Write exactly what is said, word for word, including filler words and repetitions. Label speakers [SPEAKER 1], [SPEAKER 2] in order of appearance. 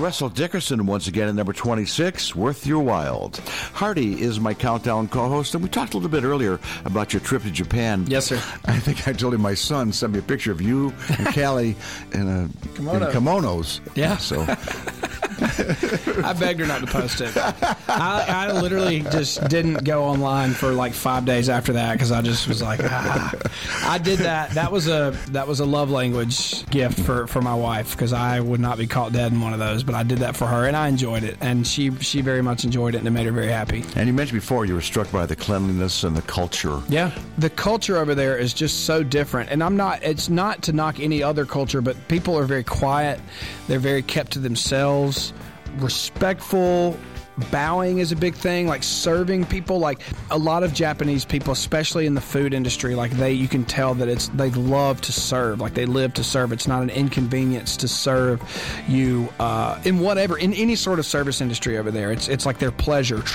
[SPEAKER 1] Russell Dickerson once again at number twenty-six, Worth Your While. Hardy is my countdown co-host, and we talked a little bit earlier about your trip to Japan.
[SPEAKER 2] Yes, sir.
[SPEAKER 1] I think I told him my son sent me a picture of you and Callie in, a,
[SPEAKER 2] Kimono.
[SPEAKER 1] in kimonos.
[SPEAKER 2] Yeah.
[SPEAKER 1] So
[SPEAKER 2] I begged her not to post it. I, I literally just didn't go online for like five days after that because I just was like, ah. I did that. That was a that was a love language gift for, for my wife because I would not be caught dead in one of those. But I did that for her, and I enjoyed it, and she she very much enjoyed it, and it made her very happy.
[SPEAKER 1] And you mentioned before you were struck by the cleanliness and the culture.
[SPEAKER 2] Yeah, the culture over there is just so different, and I'm not. It's not to knock any other culture, but people are very quiet. They're very kept to themselves. Respectful. Bowing is a big thing, like serving people. Like a lot of Japanese people, especially in the food industry, like they you can tell that it's they love to serve, like they live to serve. It's not an inconvenience to serve you uh, in whatever in any sort of service industry over there. It's it's like their pleasure.